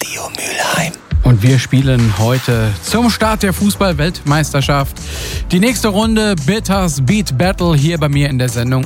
Radio Mülheim. Und wir spielen heute zum Start der Fußball-Weltmeisterschaft die nächste Runde Bitters Beat Battle hier bei mir in der Sendung.